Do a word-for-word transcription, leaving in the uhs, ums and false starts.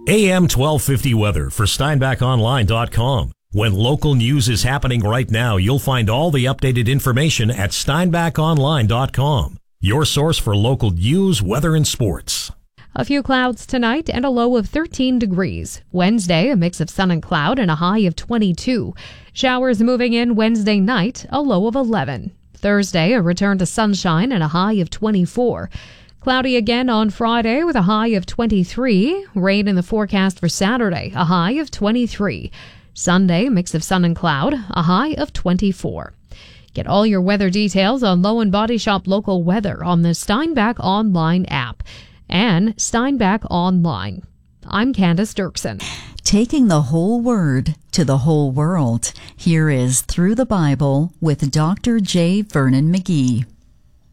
A M twelve fifty weather for Steinbach Online dot com. When local news is happening right now, you'll find all the updated information at Steinbach Online dot com. Your source for local news, weather, and sports. A few clouds tonight and a low of thirteen degrees. Wednesday, a mix of sun and cloud and a high of twenty-two. Showers moving in Wednesday night, a low of eleven. Thursday, a return to sunshine and a high of twenty-four. Cloudy again on Friday with a high of twenty-three. Rain in the forecast for Saturday, a high of twenty-three. Sunday, a mix of sun and cloud, a high of twenty-four. Get all your weather details on Low and Body Shop Local Weather on the Steinbach Online app and Steinbach Online. I'm Candace Dirksen. Taking the whole word to the whole world. Here is Through the Bible with Doctor J. Vernon McGee.